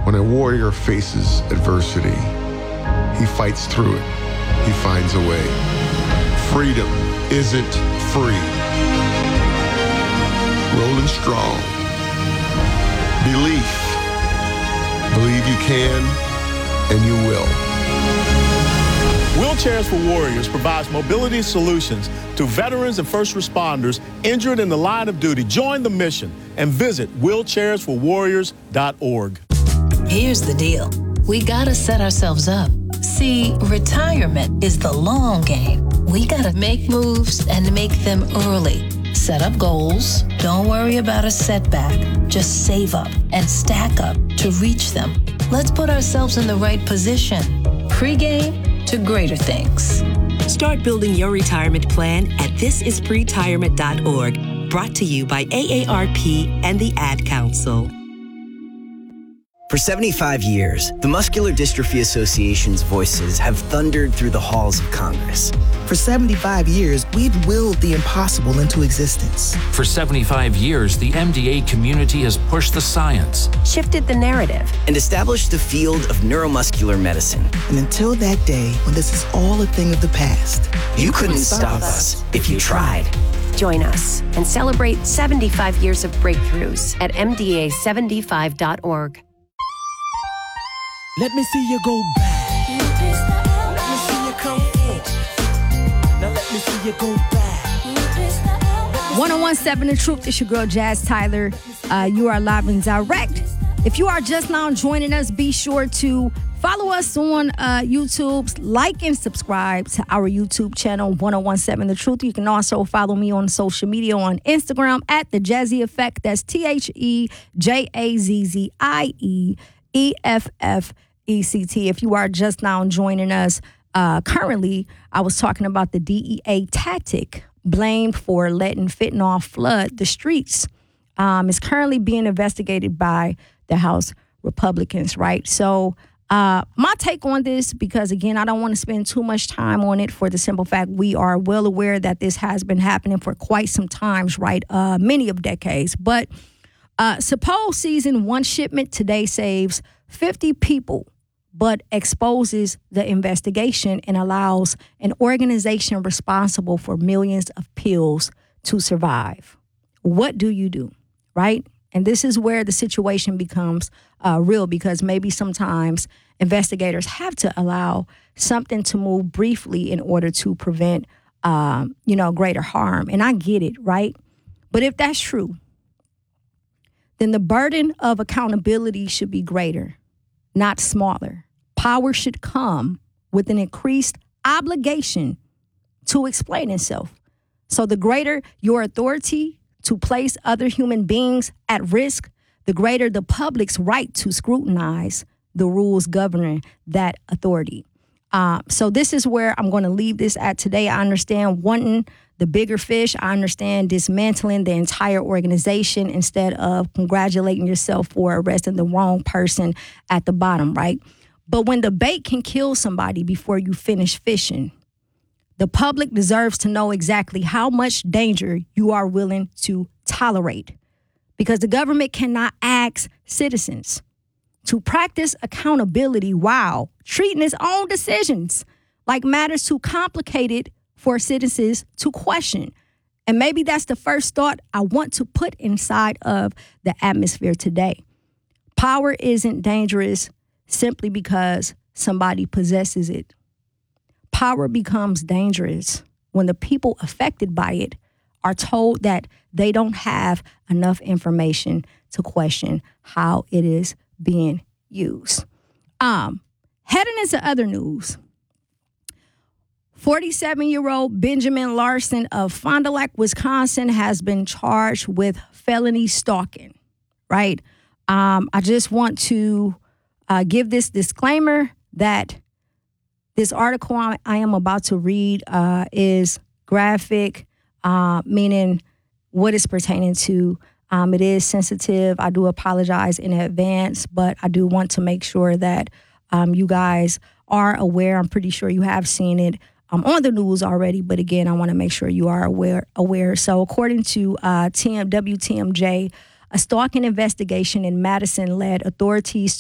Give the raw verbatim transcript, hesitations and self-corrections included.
When a warrior faces adversity, he fights through it. He finds a way. Freedom isn't free. Rolling strong. Belief. Believe you can, and you will. Wheelchairs for Warriors provides mobility solutions to veterans and first responders injured in the line of duty. Join the mission and visit wheelchairs for warriors dot org. Here's the deal. We gotta set ourselves up. See, retirement is the long game. We gotta make moves and make them early. Set up goals. Don't worry about a setback. Just save up and stack up to reach them. Let's put ourselves in the right position. Pre-game to greater things. Start building your retirement plan at this is pretirement dot org. Brought to you by A A R P and the Ad Council. For seventy-five years, the Muscular Dystrophy Association's voices have thundered through the halls of Congress. For seventy-five years, we've willed the impossible into existence. For seventy-five years, the M D A community has pushed the science, shifted the narrative, and established the field of neuromuscular medicine. And until that day, when this is all a thing of the past, you, you couldn't, couldn't stop us if you tried. Join us and celebrate seventy-five years of breakthroughs at M D A seventy-five dot org. Let me see you go back. Let me see you come forward. Now let me see you go back. one oh one point seven The Truth. It's your girl, Jazz Tyler. Uh, you are live and direct. If you are just now joining us, be sure to follow us on uh, YouTube, like and subscribe to our YouTube channel, one oh one point seven The Truth. You can also follow me on social media on Instagram at The Jazzy Effect. That's T H E J A Z Z I E E F F E C T. If you are just now joining us, uh, currently, I was talking about the D E A tactic blamed for letting fentanyl flood the streets. Um, it's currently being investigated by the House Republicans, right? So uh, my take on this, because, again, I don't want to spend too much time on it for the simple fact we are well aware that this has been happening for quite some times, right? Uh, many of decades. But Uh, suppose seizing one shipment today saves fifty people, but exposes the investigation and allows an organization responsible for millions of pills to survive. What do you do, right? And this is where the situation becomes uh, real, because maybe sometimes investigators have to allow something to move briefly in order to prevent, um, you know, greater harm. And I get it, right? But if that's true, then the burden of accountability should be greater, not smaller. Power should come with an increased obligation to explain itself. So the greater your authority to place other human beings at risk, the greater the public's right to scrutinize the rules governing that authority. Uh, so this is where I'm going to leave this at today. I understand wanting the bigger fish. I understand dismantling the entire organization instead of congratulating yourself for arresting the wrong person at the bottom, right? But when the bait can kill somebody before you finish fishing, the public deserves to know exactly how much danger you are willing to tolerate, because the government cannot ask citizens to practice accountability while treating its own decisions like matters too complicated for citizens to question. And maybe that's the first thought I want to put inside of the atmosphere today. Power isn't dangerous simply because somebody possesses it. Power becomes dangerous when the people affected by it are told that they don't have enough information to question how it is being used. Um, heading into other news, forty-seven-year-old Benjamin Larson of Fond du Lac, Wisconsin, has been charged with felony stalking, right? Um, I just want to uh, give this disclaimer that this article I, I am about to read uh, is graphic, uh, meaning what it's pertaining to. Um, it is sensitive. I do apologize in advance, but I do want to make sure that um, you guys are aware. I'm pretty sure you have seen it um, on the news already, but again, I want to make sure you are aware. Aware. So according to uh, T M W T M J, a stalking investigation in Madison led authorities